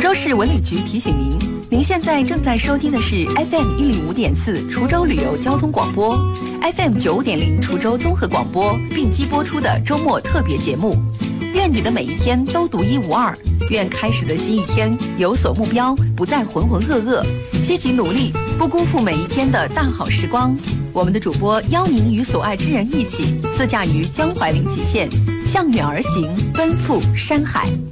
州市文旅局提醒您，您现在正在收听的是 FM105.4 滁州旅游交通广播， FM95.0 滁州综合广播并机播出的周末特别节目。愿你的每一天都独一无二，愿开始的新一天有所目标，不再浑浑噩噩，积极努力，不辜负每一天的大好时光。我们的主播邀您与所爱之人一起自驾于江淮临济县，向远而行，奔赴山海。